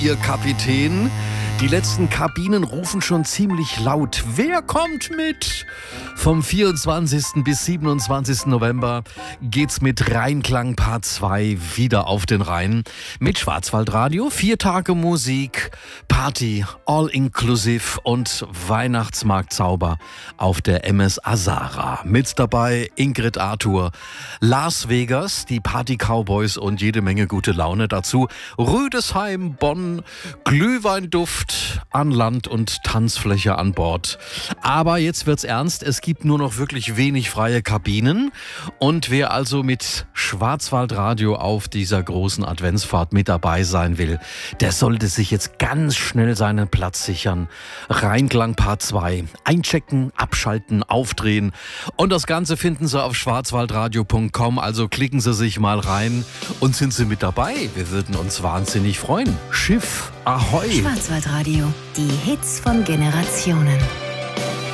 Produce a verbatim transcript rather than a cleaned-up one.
Ihr Kapitän. Die letzten Kabinen rufen schon ziemlich laut. Wer kommt mit? Vom vierundzwanzigsten bis siebenundzwanzigsten November geht's mit Rheinklang Part zwei wieder auf den Rhein. Mit Schwarzwaldradio, vier Tage Musik, Party, All-Inclusive und Weihnachtsmarktzauber auf der M S Asara. Mit dabei Ingrid Arthur, Las Vegas, die Party-Cowboys und jede Menge gute Laune dazu. Rüdesheim, Bonn, Glühweinduft an Land und Tanzfläche an Bord. Aber jetzt wird's ernst, es gibt nur noch wirklich wenig freie Kabinen und wer also mit Schwarzwaldradio auf dieser großen Adventsfahrt mit dabei sein will, der sollte sich jetzt ganz schnell seinen Platz sichern. Rheinklang Part zwei. Einchecken, abschalten, aufdrehen und das Ganze finden Sie auf schwarzwaldradio punkt com, also klicken Sie sich mal rein und sind Sie mit dabei. Wir würden uns wahnsinnig freuen. Schiff, Ahoi! Schwarzwaldradio, die Hits von Generationen.